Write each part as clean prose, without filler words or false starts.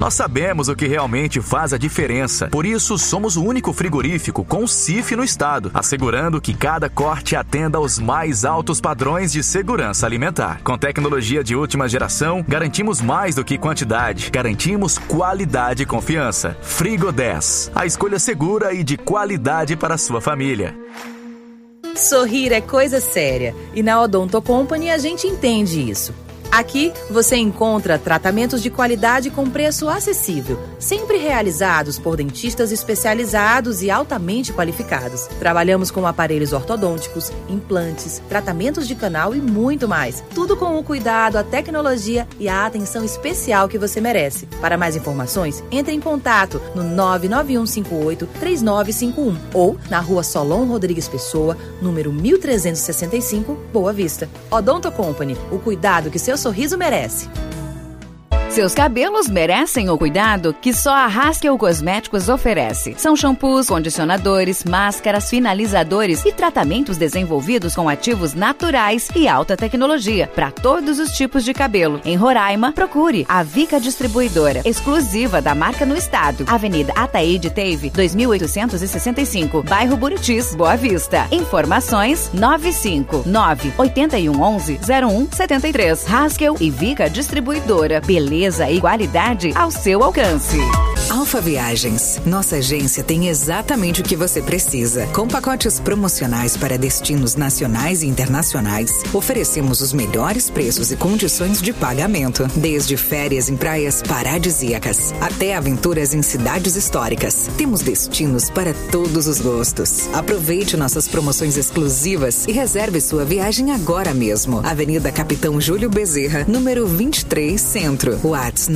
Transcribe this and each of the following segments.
Nós sabemos o que realmente faz a diferença. Por isso, somos o único frigorífico com CIF no estado, assegurando que cada corte atenda aos mais altos padrões de segurança alimentar. Com tecnologia de última geração, garantimos mais do que quantidade. Garantimos qualidade e confiança. Frigo 10. A escolha segura e de qualidade para a sua família. Sorrir é coisa séria e na Odonto Company a gente entende isso. Aqui você encontra tratamentos de qualidade com preço acessível, sempre realizados por dentistas especializados e altamente qualificados. Trabalhamos com aparelhos ortodônticos, implantes, tratamentos de canal e muito mais. Tudo com o cuidado, a tecnologia e a atenção especial que você merece. Para mais informações, entre em contato no 99158-3951 ou na Rua Solon Rodrigues Pessoa, número 1365, Boa Vista. Odonto Company, o cuidado que seu sorriso merece. Seus cabelos merecem o cuidado que só a Haskell Cosméticos oferece. São shampoos, condicionadores, máscaras, finalizadores e tratamentos desenvolvidos com ativos naturais e alta tecnologia para todos os tipos de cabelo. Em Roraima, procure a Vica Distribuidora, exclusiva da marca no estado. Avenida Ataíde Teve, 2865, bairro Buritis, Boa Vista. Informações 959-8111-0173. Haskell e Vica Distribuidora. Beleza e qualidade ao seu alcance. Alfa Viagens. Nossa agência tem exatamente o que você precisa. Com pacotes promocionais para destinos nacionais e internacionais, oferecemos os melhores preços e condições de pagamento. Desde férias em praias paradisíacas até aventuras em cidades históricas. Temos destinos para todos os gostos. Aproveite nossas promoções exclusivas e reserve sua viagem agora mesmo. Avenida Capitão Júlio Bezerra, número 23, Centro. WhatsApp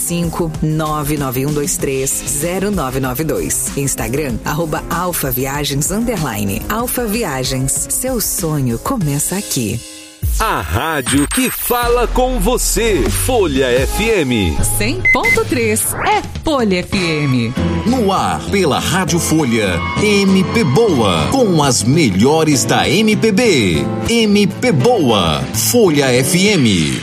95991230992. Instagram, @alfaviagens_. Alfa Viagens. Seu sonho começa aqui. A rádio que fala com você. Folha FM. 100.3 é Folha FM. No ar, pela Rádio Folha, MP Boa, com as melhores da MPB. MP Boa, Folha FM.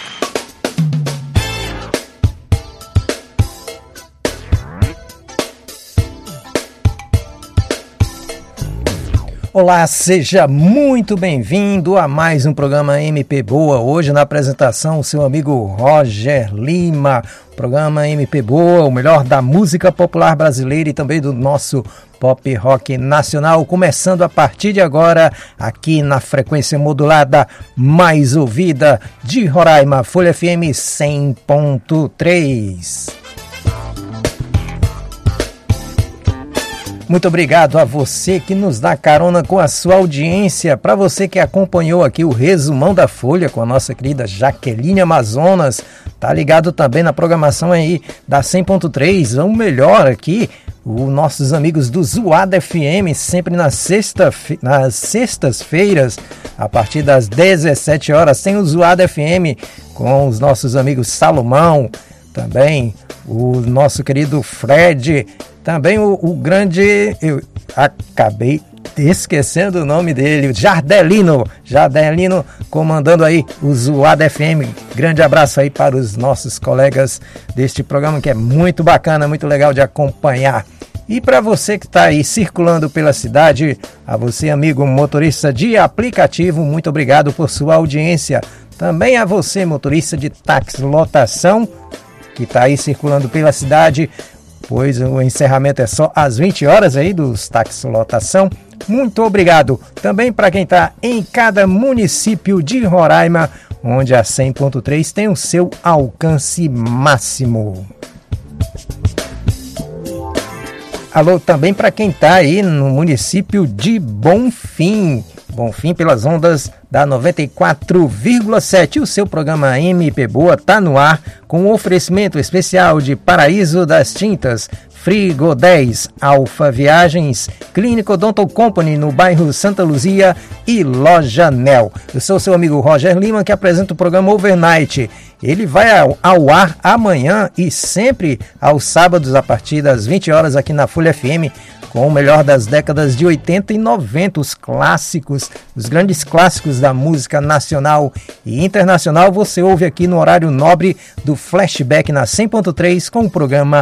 Olá, seja muito bem-vindo a mais um programa MP Boa. Hoje na apresentação, o seu amigo Roger Lima. Programa MP Boa, o melhor da música popular brasileira e também do nosso pop rock nacional. Começando a partir de agora, aqui na frequência modulada mais ouvida de Roraima, Folha FM 100.3. Muito obrigado a você que nos dá carona com a sua audiência. Para você que acompanhou aqui o resumão da Folha com a nossa querida Jaqueline Amazonas, tá ligado também na programação aí da 100.3, o melhor aqui, os nossos amigos do Zoada FM, sempre nas sextas-feiras, a partir das 17 horas, tem o Zoada FM com os nossos amigos Salomão, também o nosso querido Fred, também o grande, eu acabei esquecendo o nome dele, Jardelino comandando aí o Zoada FM. Grande abraço aí para os nossos colegas deste programa, que é muito bacana, muito legal de acompanhar. E para você que está aí circulando pela cidade, a você, amigo motorista de aplicativo, muito obrigado por sua audiência. Também a você, motorista de táxi lotação, que está aí circulando pela cidade, pois o encerramento é só às 20 horas aí dos táxi lotação. Muito obrigado. Também para quem está em cada município de Roraima, onde a 100.3 tem o seu alcance máximo. Alô também para quem está aí no município de Bonfim pelas ondas da 94,7. O seu programa MP Boa está no ar com um oferecimento especial de Paraíso das Tintas, Frigo 10, Alfa Viagens, Clínica Odonto Company no bairro Santa Luzia e Loja Nel. Eu sou seu amigo Roger Lima, que apresenta o programa Overnight. Ele vai ao ar amanhã e sempre aos sábados a partir das 20 horas aqui na Folha FM, com o melhor das décadas de 80 e 90, os clássicos, os grandes clássicos da música nacional e internacional. Você ouve aqui no horário nobre do Flashback na 100.3 com o programa